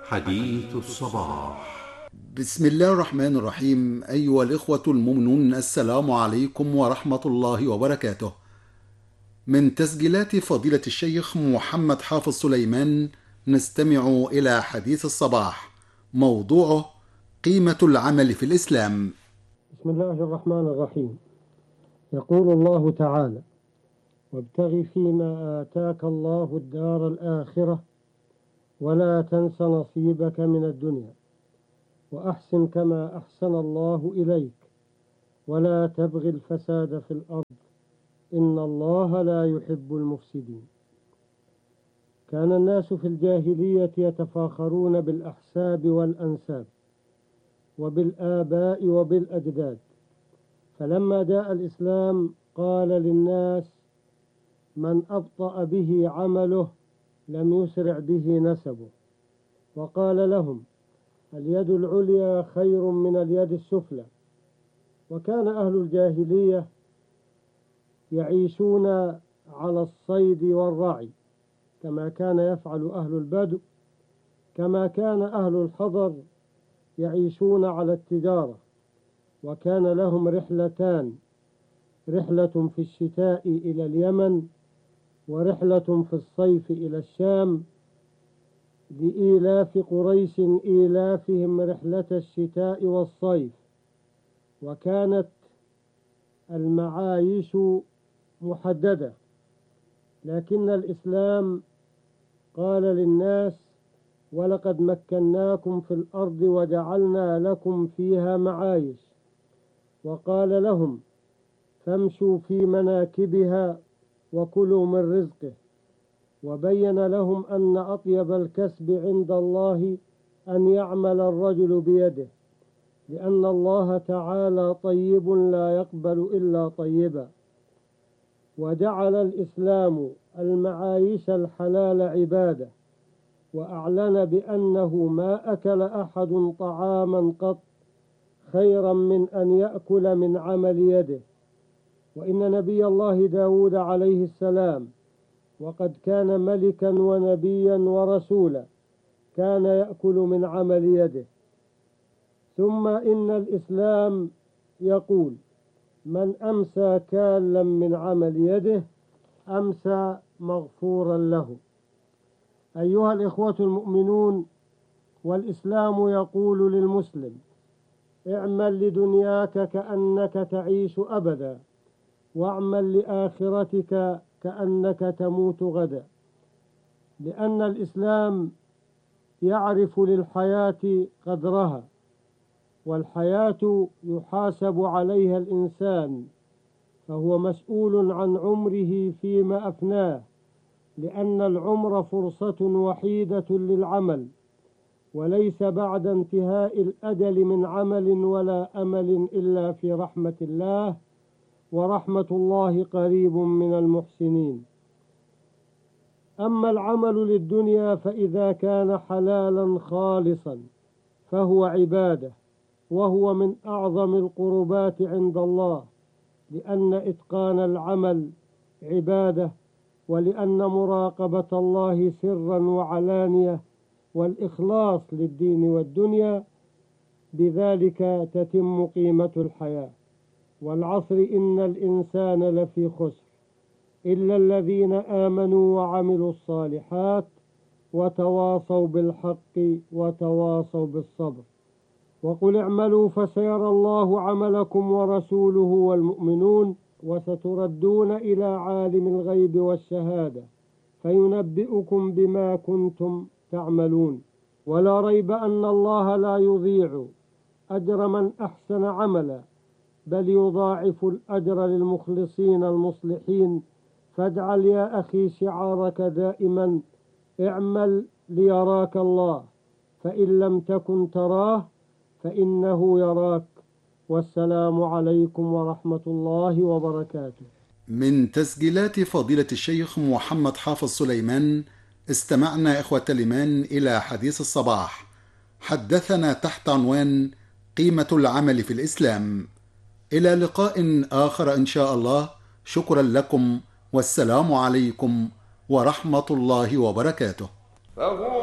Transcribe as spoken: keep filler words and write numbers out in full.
حديث الصباح. بسم الله الرحمن الرحيم. أيها الإخوة المؤمنون، السلام عليكم ورحمة الله وبركاته. من تسجيلات فضيلة الشيخ محمد حافظ سليمان نستمع إلى حديث الصباح، موضوعه قيمة العمل في الإسلام. بسم الله الرحمن الرحيم. يقول الله تعالى: وابتغ فيما آتاك الله الدار الآخرة ولا تنس نصيبك من الدنيا وأحسن كما أحسن الله إليك ولا تبغ الفساد في الأرض إن الله لا يحب المفسدين. كان الناس في الجاهلية يتفاخرون بالأحساب والأنساب وبالآباء وبالأجداد، فلما جاء الإسلام قال للناس: من أبطأ به عمله لم يسرع به نسبه، وقال لهم: اليد العليا خير من اليد السفلى. وكان أهل الجاهلية يعيشون على الصيد والرعي كما كان يفعل أهل البدو، كما كان أهل الحضر يعيشون على التجارة. وكان لهم رحلتان: رحلة في الشتاء إلى اليمن ورحلة في الصيف إلى الشام، لإيلاف قريش إيلافهم رحلة الشتاء والصيف. وكانت المعايش محددة، لكن الإسلام قال للناس: ولقد مكناكم في الأرض وجعلنا لكم فيها معايش. وقال لهم: فامشوا في مناكبها وكلوا من رزقه. وبين لهم أن أطيب الكسب عند الله أن يعمل الرجل بيده، لأن الله تعالى طيب لا يقبل إلا طيبا. وجعل الإسلام المعايش الحلال عبادة، وأعلن بأنه ما أكل أحد طعاما قط خيرا من أن يأكل من عمل يده. وإن نبي الله داود عليه السلام، وقد كان ملكا ونبيا ورسولا، كان يأكل من عمل يده. ثم إن الإسلام يقول: من أمسى كالا من عمل يده أمسى مغفورا له. أيها الإخوة المؤمنون، والإسلام يقول للمسلم: اعمل لدنياك كأنك تعيش أبدا، واعمل لآخرتك كأنك تموت غدا. لأن الإسلام يعرف للحياة قدرها، والحياة يحاسب عليها الإنسان، فهو مسؤول عن عمره فيما أفناه، لأن العمر فرصة وحيدة للعمل، وليس بعد انتهاء الأجل من عمل ولا أمل إلا في رحمة الله، ورحمة الله قريب من المحسنين. أما العمل للدنيا فإذا كان حلالا خالصا فهو عبادة، وهو من أعظم القربات عند الله، لأن إتقان العمل عبادة، ولأن مراقبة الله سرا وعلانية والإخلاص للدين والدنيا بذلك تتم قيمة الحياة. والعصر إن الإنسان لفي خسر إلا الذين آمنوا وعملوا الصالحات وتواصوا بالحق وتواصوا بالصبر. وقل اعملوا فسيرى الله عملكم ورسوله والمؤمنون وستردون إلى عالم الغيب والشهادة فينبئكم بما كنتم تعملون. ولا ريب أن الله لا يضيع أجر من أحسن عملا، بل يضاعف الأجر للمخلصين المصلحين. فاجعل يا أخي شعارك دائما: اعمل ليراك الله، فإن لم تكن تراه فإنه يراك. والسلام عليكم ورحمة الله وبركاته. من تسجيلات فضيلة الشيخ محمد حافظ سليمان استمعنا إخوة الإيمان إلى حديث الصباح، حدثنا تحت عنوان قيمة العمل في الإسلام. إلى لقاء آخر إن شاء الله. شكرا لكم، والسلام عليكم ورحمة الله وبركاته.